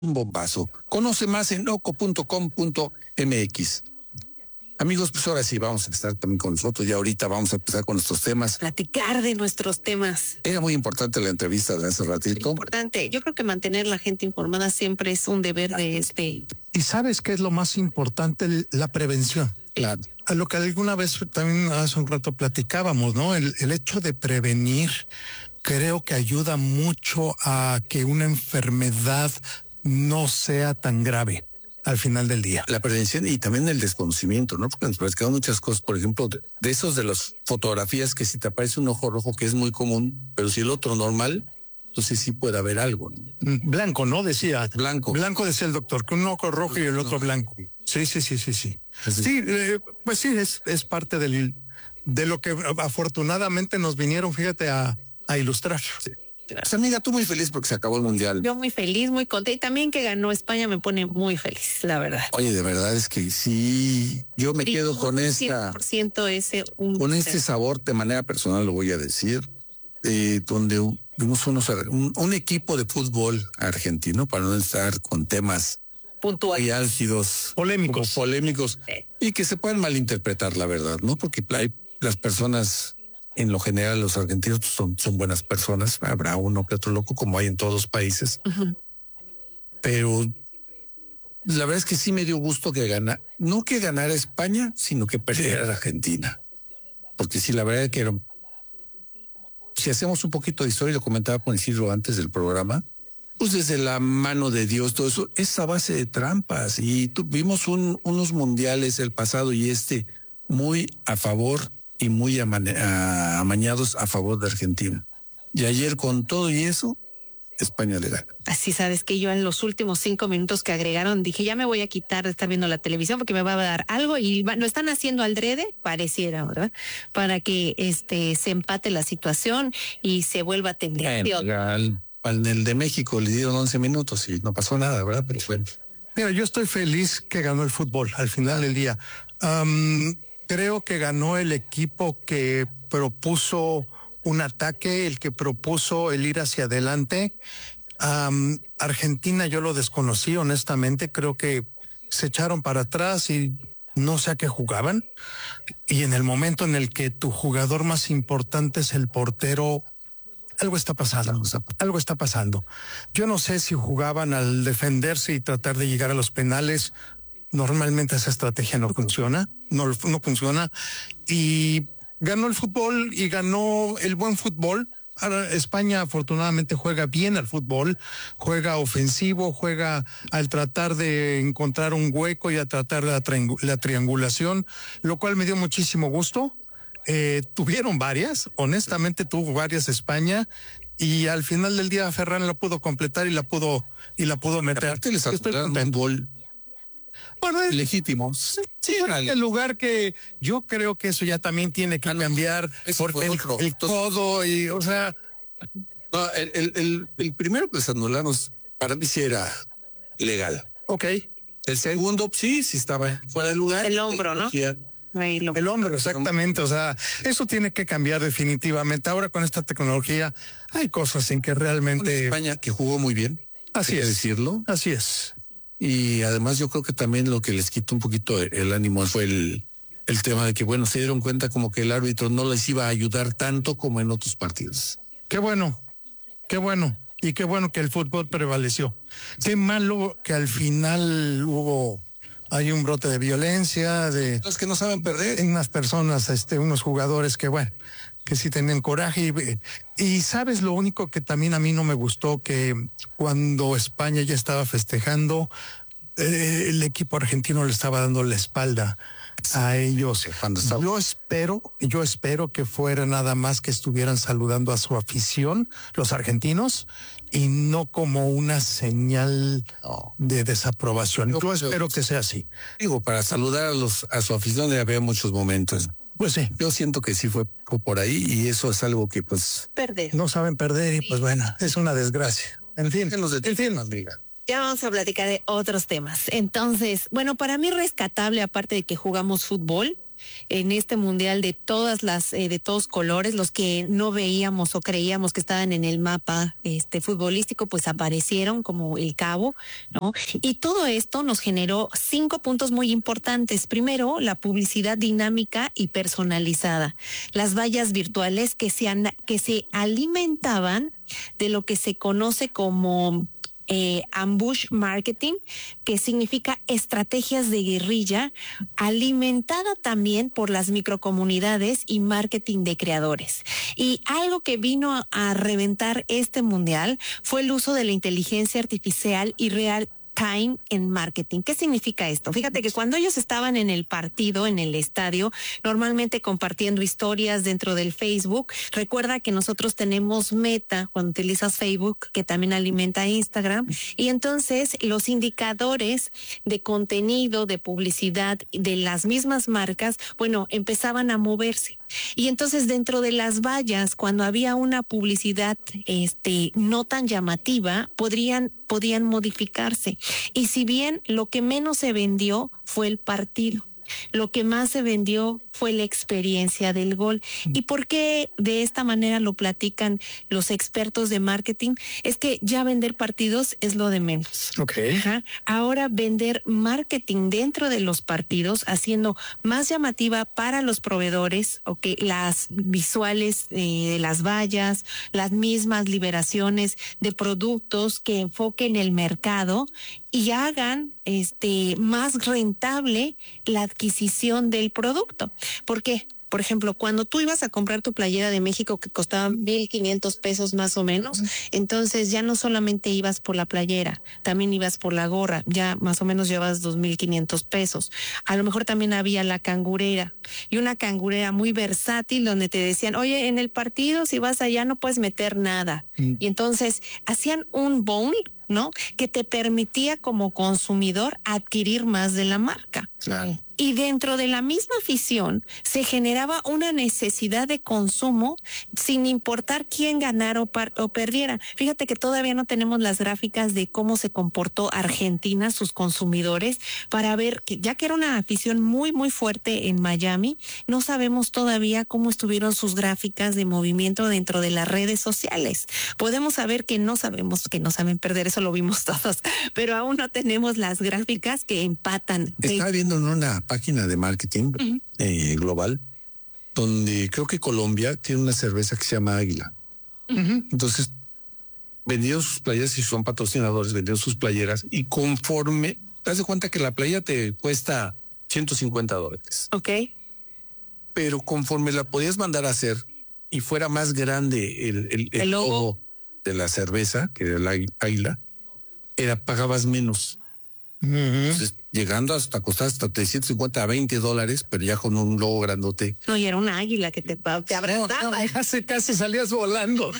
un bombazo. Conoce más en oco.com.mx. Amigos, pues ahora sí vamos a estar también con nosotros. Ya ahorita vamos a empezar con nuestros temas. Platicar de nuestros temas. Era muy importante la entrevista de hace ratito. Importante. Yo creo que mantener la gente informada siempre es un deber de este. ¿Y sabes qué es lo más importante? La prevención. Claro. A lo que alguna vez también hace un rato platicábamos, ¿no? El hecho de prevenir creo que ayuda mucho a que una enfermedad no sea tan grave al final del día. La prevención y también el desconocimiento, ¿no? Porque nos platicamos muchas cosas, por ejemplo, de esos de las fotografías que si te aparece un ojo rojo, que es muy común, pero si el otro normal, entonces sí puede haber algo, ¿no? Blanco, ¿no? Decía. Blanco. Blanco decía el doctor, que un ojo rojo y el otro blanco. Sí. Sí, pues sí, es parte de lo que afortunadamente nos vinieron, fíjate, a ilustrar. Sí. Pues amiga, tú muy feliz porque se acabó el Mundial. Yo muy feliz, muy contenta. Y también que ganó España me pone muy feliz, la verdad. Oye, de verdad es que sí, yo me quedo con esta... 100% ese... Con este sabor, de manera personal lo voy a decir, donde vimos un equipo de fútbol argentino, para no estar con temas puntuales y álgidos, polémicos, y que se pueden malinterpretar, la verdad, ¿no? Porque hay las personas... En lo general, los argentinos son buenas personas. Habrá uno que otro loco, como hay en todos los países. Uh-huh. Pero la verdad es que sí me dio gusto que ganara. No que ganara España, sino que perdiera Argentina. Porque sí, la verdad es que si hacemos un poquito de historia, lo comentaba con Isidro antes del programa, pues desde la mano de Dios, todo eso, es a base de trampas. Y tuvimos unos mundiales, el pasado y muy a favor y muy amañados a favor de Argentina. Y ayer con todo y eso, España le gana. Así sabes que yo en los últimos 5 minutos que agregaron dije, ya me voy a quitar de estar viendo la televisión porque me va a dar algo y lo están haciendo adrede, pareciera, ¿verdad? Para que se empate la situación y se vuelva a atender. Al el de México le dieron 11 minutos y no pasó nada, ¿verdad? Pero bueno. Mira, yo estoy feliz que ganó el fútbol al final del día. Creo que ganó el equipo que propuso un ataque, el que propuso el ir hacia adelante. Argentina yo lo desconocí, honestamente. Creo que se echaron para atrás y no sé a qué jugaban. Y en el momento en el que tu jugador más importante es el portero, algo está pasando. Yo no sé si jugaban al defenderse y tratar de llegar a los penales. Normalmente esa estrategia no funciona, no funciona. Y ganó el fútbol y ganó el buen fútbol. Ahora España afortunadamente juega bien al fútbol, juega ofensivo, juega al tratar de encontrar un hueco y a tratar la triangulación, lo cual me dio muchísimo gusto. Tuvieron honestamente tuvo varias España. Y al final del día Ferran la pudo completar y la pudo meter. Estoy contento. Bueno, es legítimo. Sí, el lugar que yo creo que eso ya también tiene que cambiar por el codo y, o sea. No, el primero que se anularon para mí sí era legal. Ok. El segundo, sí estaba fuera de lugar. El hombro, ¿no? El hombro, exactamente. O sea, eso tiene que cambiar definitivamente. Ahora con esta tecnología hay cosas en que realmente. España que jugó muy bien. Así es. Decirlo. Así es. Y además yo creo que también lo que les quitó un poquito el ánimo fue el tema de que, bueno, se dieron cuenta como que el árbitro no les iba a ayudar tanto como en otros partidos. Qué bueno. Y qué bueno que el fútbol prevaleció. Qué malo que al final hay un brote de violencia, de... Los que no saben perder. Unas personas, unos jugadores que sí tenían coraje. Y sabes, lo único que también a mí no me gustó, que cuando España ya estaba festejando, el equipo argentino le estaba dando la espalda a ellos. Yo espero que fuera nada más que estuvieran saludando a su afición, los argentinos, y no como una señal de desaprobación. Yo espero que sea así. Digo, para saludar a su afición había muchos momentos. Pues sí. Yo siento que sí fue por ahí y eso es algo que perder. No saben perder y pues bueno, es una desgracia. En fin, amiga. Ya vamos a platicar de otros temas. Entonces, bueno, para mí rescatable, aparte de que jugamos fútbol, en este mundial de todas las, de todos colores, los que no veíamos o creíamos que estaban en el mapa futbolístico, pues aparecieron como el Cabo, ¿no? Y todo esto nos generó 5 puntos muy importantes. Primero, la publicidad dinámica y personalizada. Las vallas virtuales que se alimentaban de lo que se conoce como ambush marketing, que significa estrategias de guerrilla, alimentada también por las microcomunidades y marketing de creadores. Y algo que vino a reventar este mundial fue el uso de la inteligencia artificial y real time en marketing. ¿Qué significa esto? Fíjate que cuando ellos estaban en el partido, en el estadio, normalmente compartiendo historias dentro del Facebook, recuerda que nosotros tenemos Meta cuando utilizas Facebook, que también alimenta Instagram, y entonces los indicadores de contenido, de publicidad de las mismas marcas, bueno, empezaban a moverse. Y entonces dentro de las vallas, cuando había una publicidad no tan llamativa, podían modificarse. Y si bien lo que menos se vendió fue el partido, lo que más se vendió fue la experiencia del gol. ¿Y por qué de esta manera lo platican los expertos de marketing? Es que ya vender partidos es lo de menos. Okay. Ajá. Ahora vender marketing dentro de los partidos, haciendo más llamativa para los proveedores, las visuales de las vallas, las mismas liberaciones de productos que enfoquen el mercado y hagan más rentable la adquisición del producto. ¿Por qué? Por ejemplo, cuando tú ibas a comprar tu playera de México que costaba 1,500 pesos más o menos, entonces ya no solamente ibas por la playera, también ibas por la gorra, ya más o menos llevas 2,500 pesos. A lo mejor también había la cangurera, y una cangurera muy versátil donde te decían, oye, en el partido si vas allá no puedes meter nada. Y entonces hacían un bowl, ¿no? Que te permitía como consumidor adquirir más de la marca. Claro. Y dentro de la misma afición se generaba una necesidad de consumo sin importar quién ganara o perdiera. Fíjate que todavía no tenemos las gráficas de cómo se comportó Argentina, sus consumidores, para ver que ya que era una afición muy, muy fuerte en Miami, no sabemos todavía cómo estuvieron sus gráficas de movimiento dentro de las redes sociales. Podemos saber que no sabemos que no saben perder, eso lo vimos todos, pero aún no tenemos las gráficas que empatan. Estaba viendo en una página de marketing global, donde creo que Colombia tiene una cerveza que se llama Águila. Entonces, vendieron sus playeras y son patrocinadores, vendieron sus playeras y conforme, te das de cuenta que la playera te cuesta $150. Ok. Pero conforme la podías mandar a hacer y fuera más grande el logo de la cerveza, que era la Águila, pagabas menos. Entonces, llegando hasta costar hasta $350 a $20, pero ya con un logo grandote. No, y era una águila que te abrazaba. Casi salías volando.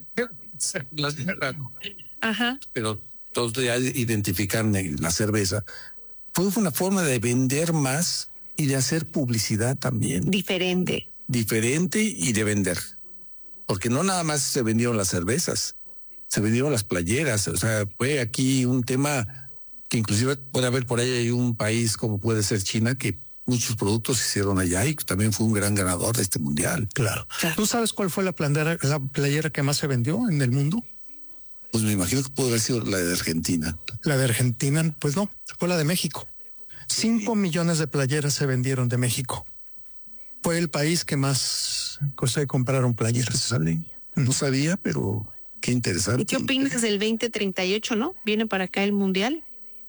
Ajá. Pero todos ya identifican la cerveza. Fue una forma de vender más y de hacer publicidad también. Diferente Y de vender. Porque no nada más se vendieron las cervezas, se vendieron las playeras. O sea, fue aquí un tema que inclusive puede haber por ahí hay un país como puede ser China, que muchos productos se hicieron allá y también fue un gran ganador de este mundial. Claro. ¿Tú sabes cuál fue la playera que más se vendió en el mundo? Pues me imagino que pudo haber sido la de Argentina. La de Argentina, pues no, fue la de México. 5 millones de playeras se vendieron de México. Fue el país que más compraron playeras. ¿Sale? No sabía, pero qué interesante. ¿Y qué opinas del 2038, no? ¿Viene para acá el mundial?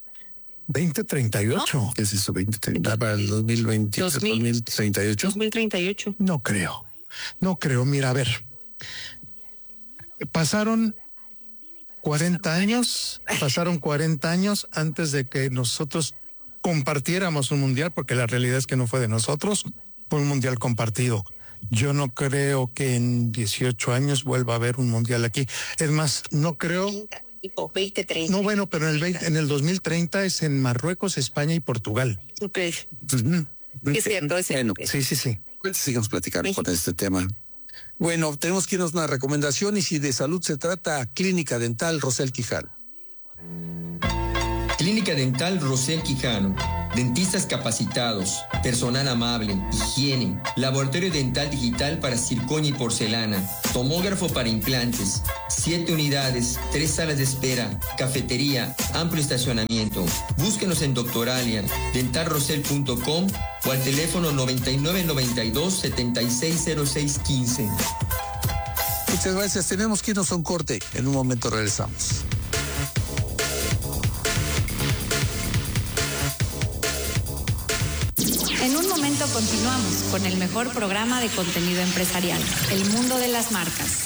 2038. ¿No? ¿Qué es eso? 2030 para el 2020, 2038. 2038. No creo. Mira, a ver. Pasaron 40 años antes de que nosotros compartiéramos un mundial, porque la realidad es que no fue de nosotros, fue un mundial compartido. Yo no creo que en 18 años vuelva a haber un mundial aquí. Es más, no creo. Tipo 2030. No, bueno, pero en el 2030 es en Marruecos, España y Portugal. Ok. Es cierto, es cierto. Sí. Pues sigamos platicando con este tema. Bueno, tenemos que irnos a una recomendación y si de salud se trata, Clínica Dental Rosel Quijano. Clínica Dental Rosel Quijano. dentistas capacitados, personal amable, higiene, laboratorio dental digital para circonia y porcelana, tomógrafo para implantes, 7 unidades, 3 salas de espera, cafetería, amplio estacionamiento. Búsquenos en Doctoralia, dentalrosel.com o al teléfono 9992-760615. Muchas gracias. Tenemos que irnos a un corte. En un momento regresamos. En un momento continuamos con el mejor programa de contenido empresarial, El Mundo de las Marcas.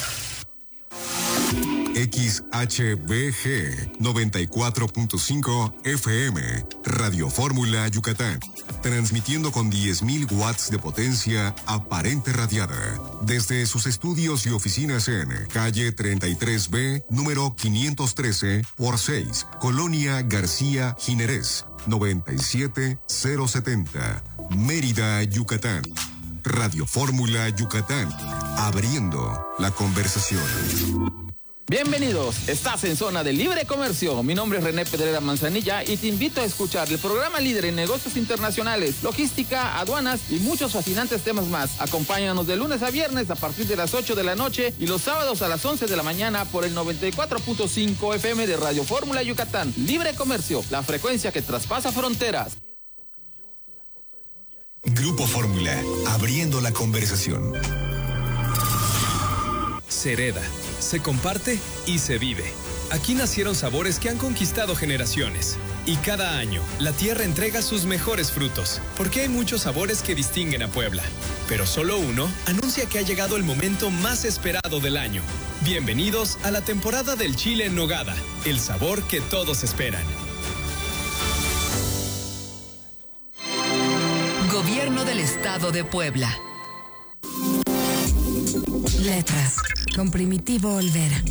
XHBG 94.5 FM, Radio Fórmula Yucatán, transmitiendo con 10.000 watts de potencia aparente radiada, desde sus estudios y oficinas en calle 33B, número 513 por 6, Colonia García Jiménez, 97070, Mérida, Yucatán. Radio Fórmula Yucatán, abriendo la conversación. Bienvenidos, estás en Zona de Libre Comercio. Mi nombre es René Pedrera Manzanilla y te invito a escuchar el programa líder en negocios internacionales, logística, aduanas y muchos fascinantes temas más. Acompáñanos de lunes a viernes a partir de las 8 de la noche y los sábados a las 11 de la mañana por el 94.5 FM de Radio Fórmula Yucatán. Libre Comercio, la frecuencia que traspasa fronteras. Grupo Fórmula, abriendo la conversación. Se hereda, se comparte y se vive. Aquí nacieron sabores que han conquistado generaciones. Y cada año, la tierra entrega sus mejores frutos, porque hay muchos sabores que distinguen a Puebla. Pero solo uno anuncia que ha llegado el momento más esperado del año. Bienvenidos a la temporada del chile en nogada, el sabor que todos esperan. Gobierno del Estado de Puebla. Letras, con Primitivo Olvera.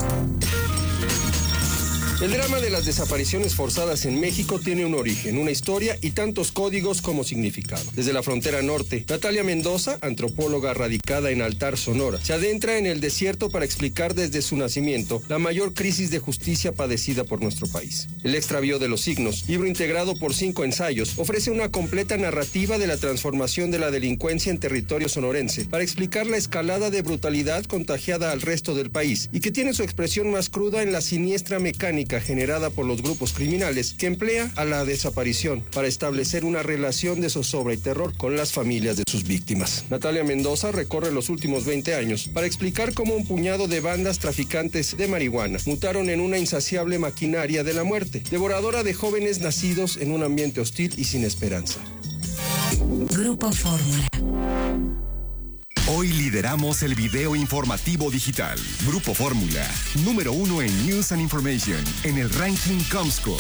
El drama de las desapariciones forzadas en México tiene un origen, una historia y tantos códigos como significado. Desde la frontera norte, Natalia Mendoza, antropóloga radicada en Altar, Sonora, se adentra en el desierto para explicar desde su nacimiento la mayor crisis de justicia padecida por nuestro país. El extravío de los signos, libro integrado por 5 ensayos, ofrece una completa narrativa de la transformación de la delincuencia en territorio sonorense para explicar la escalada de brutalidad contagiada al resto del país y que tiene su expresión más cruda en la siniestra mecánica generada por los grupos criminales que emplea a la desaparición para establecer una relación de zozobra y terror con las familias de sus víctimas. Natalia Mendoza recorre los últimos 20 años para explicar cómo un puñado de bandas traficantes de marihuana mutaron en una insaciable maquinaria de la muerte, devoradora de jóvenes nacidos en un ambiente hostil y sin esperanza. Grupo Fórmula. Hoy lideramos el video informativo digital. Grupo Fórmula, número 1 en News and Information, en el ranking Comscore.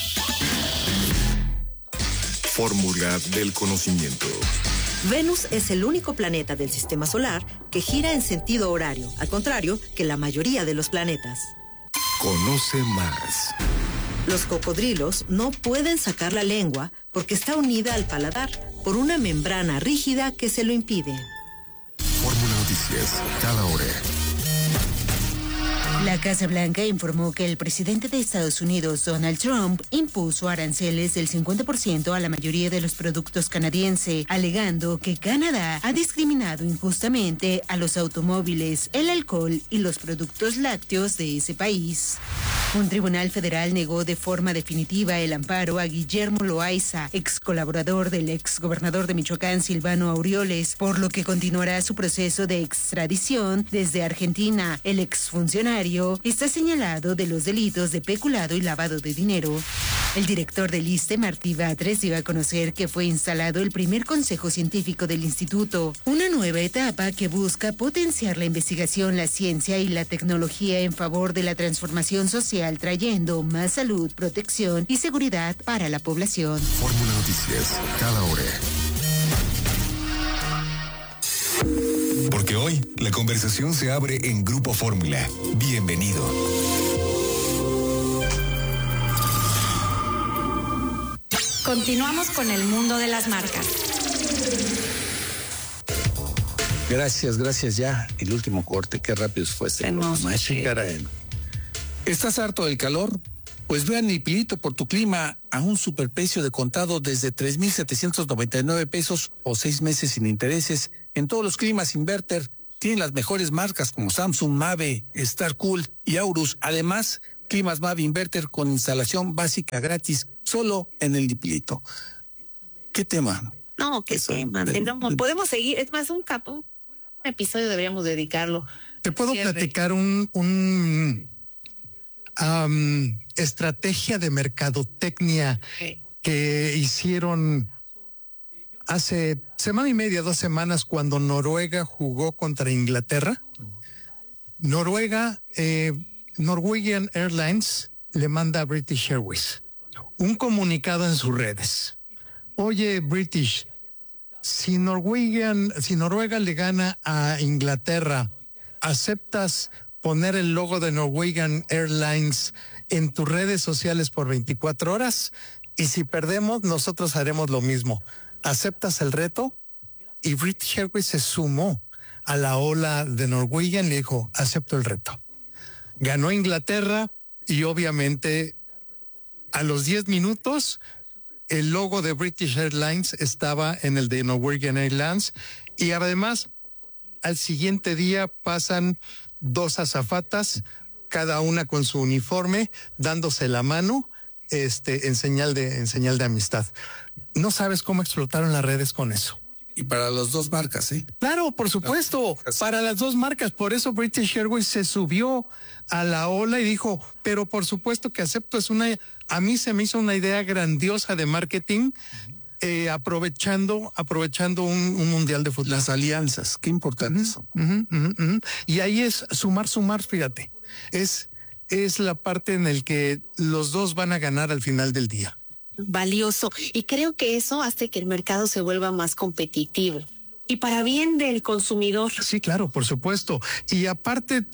Fórmula del conocimiento. Venus es el único planeta del sistema solar que gira en sentido horario, al contrario que la mayoría de los planetas. Conoce más. Los cocodrilos no pueden sacar la lengua porque está unida al paladar por una membrana rígida que se lo impide. Fórmula Noticias, cada hora. La Casa Blanca informó que el presidente de Estados Unidos, Donald Trump, impuso aranceles del 50% a la mayoría de los productos canadienses, alegando que Canadá ha discriminado injustamente a los automóviles, el alcohol y los productos lácteos de ese país. Un tribunal federal negó de forma definitiva el amparo a Guillermo Loaiza, ex colaborador del ex gobernador de Michoacán, Silvano Aureoles, por lo que continuará su proceso de extradición desde Argentina. El exfuncionario está señalado de los delitos de peculado y lavado de dinero. El director del ISSSTE, Martí Batres, dio a conocer que fue instalado el primer consejo científico del instituto, una nueva etapa que busca potenciar la investigación, la ciencia y la tecnología en favor de la transformación social, trayendo más salud, protección y seguridad para la población. Fórmula Noticias, cada hora. Porque hoy la conversación se abre en Grupo Fórmula. Bienvenido. Continuamos con el mundo de las marcas. Gracias, ya. El último corte, qué rápido fue este. Caray. ¿Estás harto del calor? Pues vean Nipilito por tu clima a un superprecio de contado desde 3,799 pesos o 6 meses sin intereses. En todos los climas Inverter tienen las mejores marcas como Samsung, Mave, Starcool y Aurus. Además, climas Mave Inverter con instalación básica gratis solo en el Nipilito. ¿Qué tema? No, qué tema. Podemos seguir. Es más, un episodio deberíamos dedicarlo. Te puedo platicar estrategia de mercadotecnia que hicieron hace semana y media, 2 semanas, cuando Noruega jugó contra Inglaterra. Norwegian Airlines le manda a British Airways un comunicado en sus redes. Oye, British, si Noruega le gana a Inglaterra, ¿aceptas poner el logo de Norwegian Airlines en tus redes sociales por 24 horas? Y si perdemos, nosotros haremos lo mismo. ¿Aceptas el reto? Y British Airways se sumó a la ola de Norwegian y le dijo, acepto el reto. Ganó Inglaterra y obviamente a los 10 minutos el logo de British Airlines estaba en el de Norwegian Airlines y además al siguiente día pasan 2 azafatas, cada una con su uniforme, dándose la mano, en señal de amistad. No sabes cómo explotaron las redes con eso. Y para las 2 marcas, ¿sí? Claro, por supuesto, para las 2 marcas. Por eso British Airways se subió a la ola y dijo, pero por supuesto que acepto, a mí se me hizo una idea grandiosa de marketing, aprovechando un mundial de fútbol. Las alianzas, qué importante eso. Y ahí es sumar, fíjate. Es la parte en el que los dos van a ganar al final del día. Valioso. Y creo que eso hace que el mercado se vuelva más competitivo. Y para bien del consumidor. Sí, claro, por supuesto. Y aparte,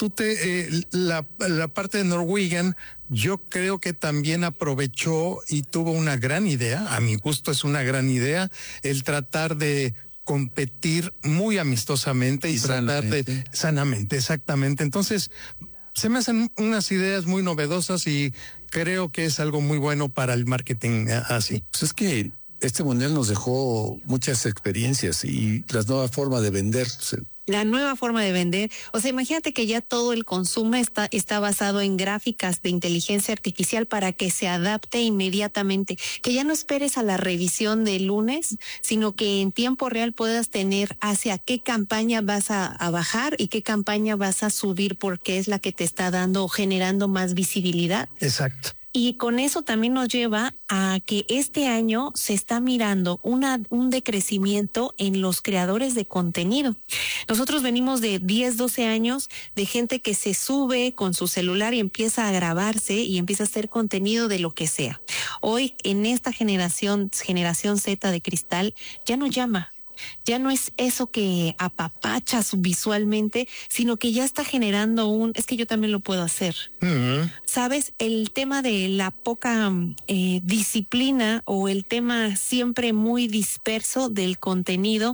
la parte de Norwegian, yo creo que también aprovechó y tuvo una gran idea, a mi gusto es una gran idea, el tratar de competir muy amistosamente y tratar de sanamente, exactamente. Entonces, se me hacen unas ideas muy novedosas y creo que es algo muy bueno para el marketing así. Pues es que este mundial nos dejó muchas experiencias y las nuevas formas de vender. La nueva forma de vender. O sea, imagínate que ya todo el consumo está basado en gráficas de inteligencia artificial para que se adapte inmediatamente. Que ya no esperes a la revisión del lunes, sino que en tiempo real puedas tener hacia qué campaña vas a bajar y qué campaña vas a subir porque es la que te está dando o generando más visibilidad. Exacto. Y con eso también nos lleva a que este año se está mirando un decrecimiento en los creadores de contenido. Nosotros venimos de 10, 12 años de gente que se sube con su celular y empieza a grabarse y empieza a hacer contenido de lo que sea. Hoy, en esta generación Z de cristal, ya no llama. Ya no es eso que apapachas visualmente, sino que ya está generando es que yo también lo puedo hacer. ¿Sabes? El tema de la poca disciplina o el tema siempre muy disperso del contenido.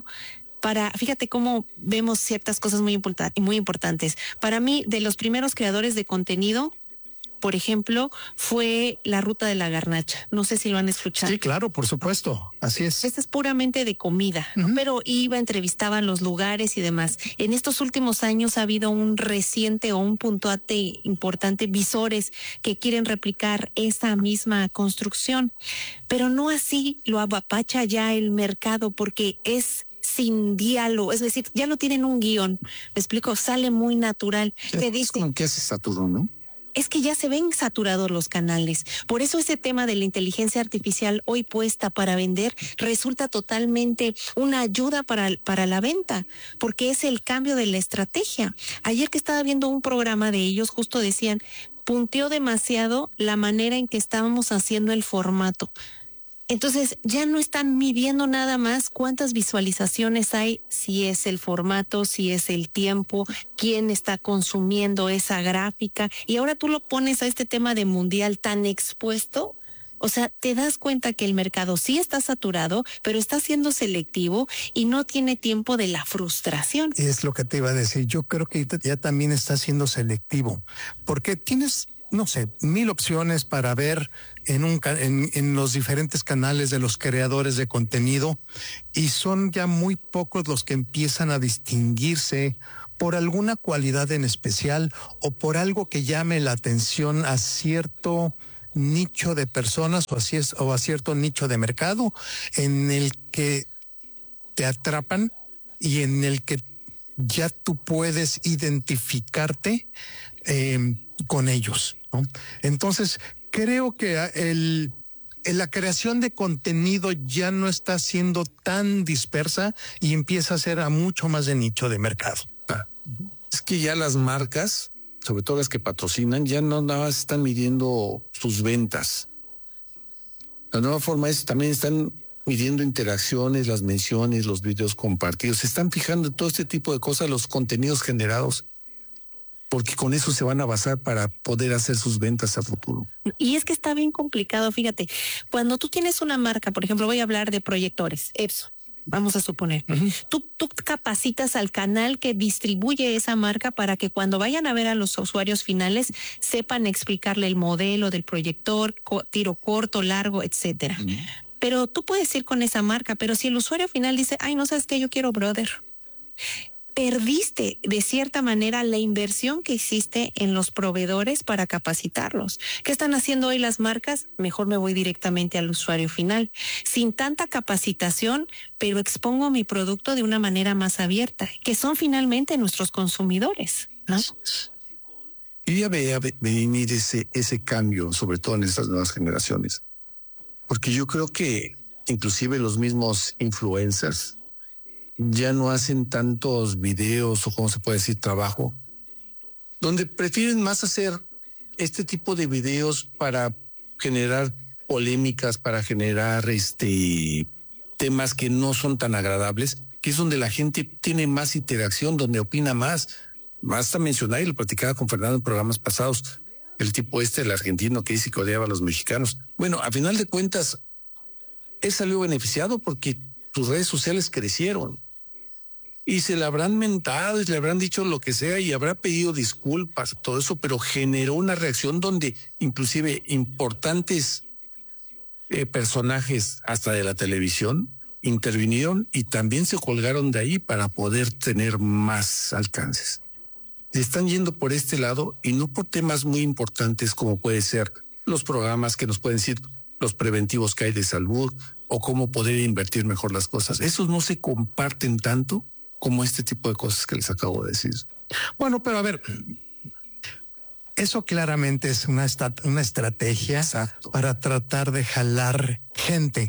Fíjate cómo vemos ciertas cosas muy importantes. Para mí, de los primeros creadores de contenido, por ejemplo, fue La Ruta de la Garnacha. No sé si lo han escuchado. Sí, claro, por supuesto. Así es. Esta es puramente de comida, ¿no? Pero entrevistaba los lugares y demás. En estos últimos años ha habido un reciente o un puntuante importante, visores que quieren replicar esa misma construcción. Pero no así lo apapacha ya el mercado porque es sin diálogo, es decir, ya no tienen un guión. Me explico, sale muy natural. Te dice, es como que hace Saturno, ¿no? Es que ya se ven saturados los canales. Por eso ese tema de la inteligencia artificial hoy puesta para vender resulta totalmente una ayuda para la venta, porque es el cambio de la estrategia. Ayer que estaba viendo un programa de ellos, justo decían, punteó demasiado la manera en que estábamos haciendo el formato. Entonces ya no están midiendo nada más cuántas visualizaciones hay, si es el formato, si es el tiempo, quién está consumiendo esa gráfica. Y ahora tú lo pones a este tema de mundial tan expuesto. O sea, te das cuenta que el mercado sí está saturado, pero está siendo selectivo y no tiene tiempo de la frustración. Es lo que te iba a decir. Yo creo que ya también está siendo selectivo, porque tienes no sé, 1000 opciones para ver en los diferentes canales de los creadores de contenido, y son ya muy pocos los que empiezan a distinguirse por alguna cualidad en especial o por algo que llame la atención a cierto nicho de personas o a cierto nicho de mercado en el que te atrapan y en el que ya tú puedes identificarte con ellos, ¿no? Entonces, creo que la creación de contenido ya no está siendo tan dispersa y empieza a ser a mucho más de nicho de mercado. Es que ya las marcas, sobre todo las que patrocinan, ya no nada más están midiendo sus ventas. La nueva forma es también están midiendo interacciones, las menciones, los videos compartidos. Se están fijando en todo este tipo de cosas, los contenidos generados, porque con eso se van a basar para poder hacer sus ventas a futuro. Y es que está bien complicado, fíjate. Cuando tú tienes una marca, por ejemplo, voy a hablar de proyectores, Epson. Vamos a suponer, tú capacitas al canal que distribuye esa marca para que cuando vayan a ver a los usuarios finales sepan explicarle el modelo del proyector, tiro corto, largo, etcétera. Pero tú puedes ir con esa marca, pero si el usuario final dice, ay, no sabes qué, yo quiero Brother, perdiste de cierta manera la inversión que hiciste en los proveedores para capacitarlos. ¿Qué están haciendo hoy las marcas? Mejor me voy directamente al usuario final, sin tanta capacitación, pero expongo mi producto de una manera más abierta, que son finalmente nuestros consumidores, ¿no? Y ya veía venir ese cambio, sobre todo en estas nuevas generaciones, porque yo creo que inclusive los mismos influencers ya no hacen tantos videos o, como se puede decir, trabajo, donde prefieren más hacer este tipo de videos para generar polémicas, para generar temas que no son tan agradables, que es donde la gente tiene más interacción, donde opina más. Basta mencionar, y lo platicaba con Fernando en programas pasados, el tipo el argentino que dice que odiaba a los mexicanos. Bueno, a final de cuentas, él salió beneficiado porque sus redes sociales crecieron. Y se le habrán mentado y le habrán dicho lo que sea y habrá pedido disculpas, todo eso, pero generó una reacción donde inclusive importantes personajes hasta de la televisión intervinieron y también se colgaron de ahí para poder tener más alcances. Se están yendo por este lado y no por temas muy importantes como puede ser los programas que nos pueden decir los preventivos que hay de salud o cómo poder invertir mejor las cosas. Esos no se comparten tanto como este tipo de cosas que les acabo de decir. Bueno, pero a ver, eso claramente es una estrategia. Exacto. Para tratar de jalar gente.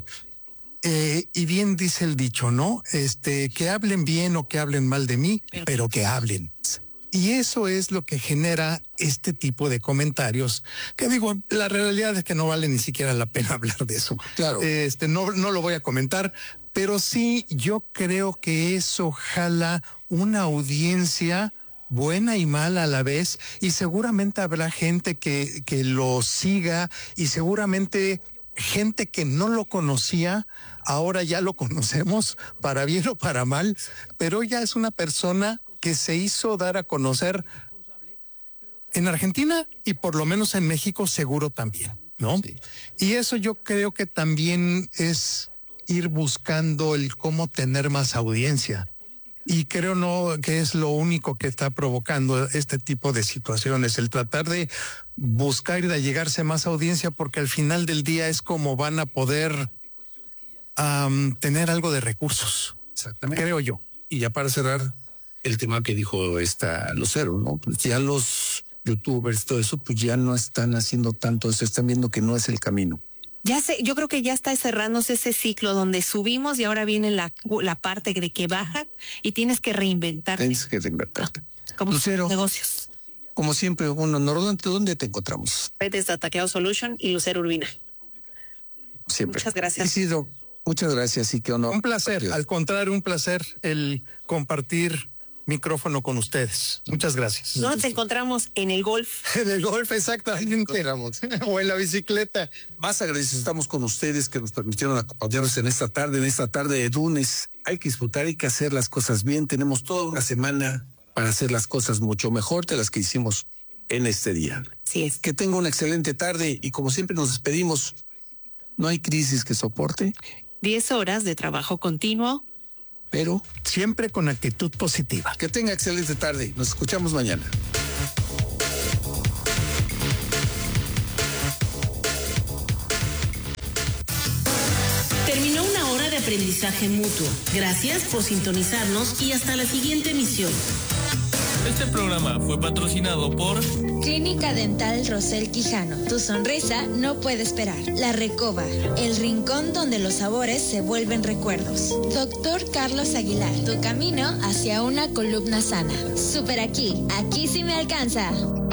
Y bien dice el dicho, ¿no? Que hablen bien o que hablen mal de mí, pero que hablen. Y eso es lo que genera este tipo de comentarios, que digo, la realidad es que no vale ni siquiera la pena hablar de eso. Claro. No lo voy a comentar, pero sí yo creo que eso jala una audiencia buena y mala a la vez, y seguramente habrá gente que lo siga, y seguramente gente que no lo conocía, ahora ya lo conocemos, para bien o para mal, pero ya es una persona que se hizo dar a conocer en Argentina y por lo menos en México seguro también, ¿no? Sí. Y eso yo creo que también es ir buscando el cómo tener más audiencia. Y creo que es lo único que está provocando este tipo de situaciones, el tratar de buscar y de llegarse más audiencia, porque al final del día es como van a poder tener algo de recursos. Exactamente. Creo yo. Y ya para cerrar el tema que dijo Lucero, ¿no? Pues ya los youtubers, todo eso, pues ya no están haciendo tanto eso, están viendo que no es el camino. Ya sé, yo creo que ya está cerrándose ese ciclo donde subimos y ahora viene la parte de que baja y tienes que reinventarte. Tienes que reinventarte. Como Lucero, negocios. Como siempre, un honor. ¿Dónde te encontramos? Redes de Ataqueado Solution y Lucero Urbina. Siempre. Muchas gracias. Isidro, muchas gracias y qué honor. Un placer, al contrario, un placer el compartir micrófono con ustedes. Muchas gracias. Nos encontramos en el golf. En el golf, exactamente. O en la bicicleta. Más agradecidos estamos con ustedes que nos permitieron acompañarnos en esta tarde de lunes. Hay que disfrutar, hay que hacer las cosas bien. Tenemos toda una semana para hacer las cosas mucho mejor de las que hicimos en este día. Sí es. Que tenga una excelente tarde y como siempre nos despedimos, no hay crisis que soporte. 10 horas de trabajo continuo. Pero siempre con actitud positiva. Que tenga excelente tarde. Nos escuchamos mañana. Terminó una hora de aprendizaje mutuo. Gracias por sintonizarnos y hasta la siguiente emisión. Este programa fue patrocinado por Clínica Dental Rosel Quijano. Tu sonrisa no puede esperar. La Recoba, el rincón donde los sabores se vuelven recuerdos. Doctor Carlos Aguilar, tu camino hacia una columna sana. Super aquí sí me alcanza.